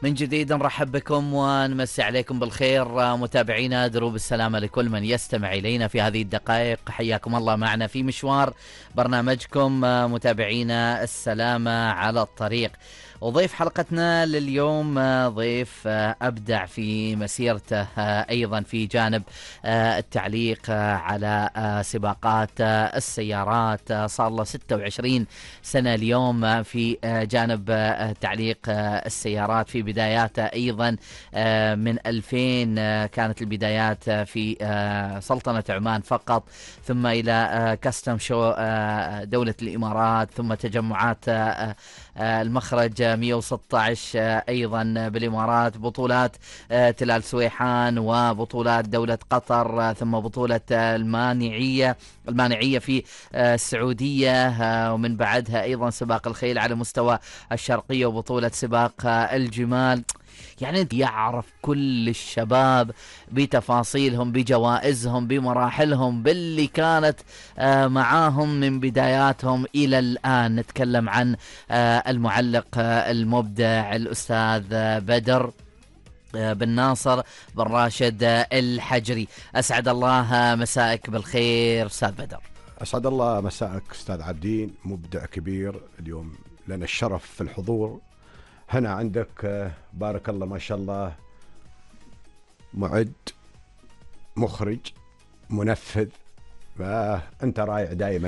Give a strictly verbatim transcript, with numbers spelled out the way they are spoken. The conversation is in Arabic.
من جديد نرحب بكم ونمسي عليكم بالخير متابعينا دروب السلامة لكل من يستمع إلينا في هذه الدقائق. حياكم الله معنا في مشوار برنامجكم متابعينا السلامة على الطريق. وضيف حلقتنا لليوم ضيف أبدع في مسيرته أيضا في جانب التعليق على سباقات السيارات. صار له ستة وعشرين سنة اليوم في جانب تعليق السيارات. في بداياته أيضا من ألفين كانت البدايات في سلطنة عمان فقط، ثم إلى كاستم شو دولة الإمارات، ثم تجمعات المخرج مئة وستة عشر أيضا بالإمارات، بطولات تلال سويحان وبطولات دولة قطر، ثم بطولة المانعية المانعية في السعودية، ومن بعدها أيضا سباق الخيل على مستوى الشرقية وبطولة سباق الجمال. يعني يعرف كل الشباب بتفاصيلهم بجوائزهم بمراحلهم باللي كانت معاهم من بداياتهم إلى الآن. نتكلم عن المعلق المبدع الأستاذ بدر بن ناصر بن راشد الحجري. أسعد الله مسائك بالخير أستاذ بدر. أسعد الله مساءك أستاذ عبدين، مبدع كبير. اليوم لنا الشرف في الحضور هنا عندك، بارك الله ما شاء الله، معد مخرج منفذ، فأنت رائع دائما